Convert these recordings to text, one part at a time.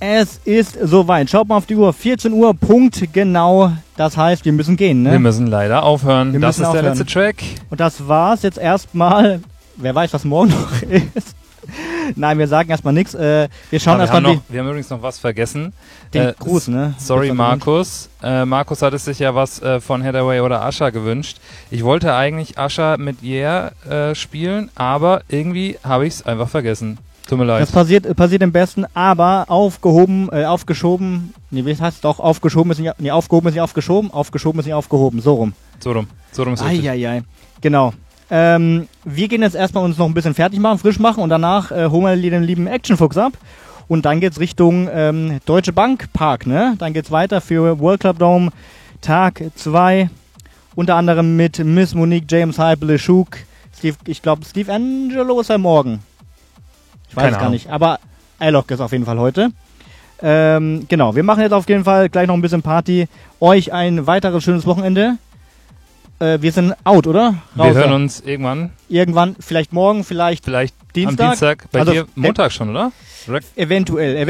Es ist soweit. Schaut mal auf die Uhr. 14 Uhr, Punkt genau. Das heißt, wir müssen gehen, ne? Wir müssen leider aufhören. Das ist der letzte Track. Und das war's jetzt erstmal. Wer weiß, was morgen noch ist. Nein, wir sagen erstmal nichts. Wir schauen erstmal. Wir haben übrigens noch was vergessen. Den Gruß, ne? Sorry, Markus. Markus hat es sich ja was von Hathaway oder Usher gewünscht. Ich wollte eigentlich Usher mit Yeah spielen, aber irgendwie habe ich es einfach vergessen. Tut mir leid. Das passiert im Besten, aber aufgeschoben, wie heißt es doch, aufgeschoben ist nicht aufgeschoben ist nicht aufgehoben, so rum. So rum ist richtig. Eieiei, genau. Wir gehen jetzt erstmal uns noch ein bisschen fertig machen, frisch machen und danach holen wir den lieben Actionfuchs ab und dann geht's Richtung Deutsche Bank Park, ne? Dann geht's weiter für World Club Dome Tag 2, unter anderem mit Miss Monique, James Hype, LeShook, ich glaube Steve Angelo ist ja morgen. Ich weiß es gar nicht, aber Alok ist auf jeden Fall heute. Genau, wir machen jetzt auf jeden Fall gleich noch ein bisschen Party. Euch ein weiteres schönes Wochenende. Wir sind out, oder? Wir hören uns irgendwann. Irgendwann, vielleicht morgen, vielleicht Dienstag. Am Dienstag, bei dir Montag schon, oder? Eventuell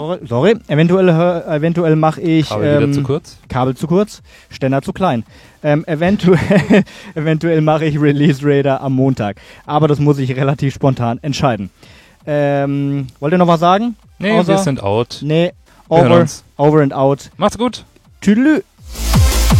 mache ich Kabel zu kurz, Ständer zu klein. Eventuell mache ich Release Raider am Montag. Aber das muss ich relativ spontan entscheiden. Wollt ihr noch was sagen? Nee, wir sind out. Nee, over and out. Macht's gut. Tüdelü.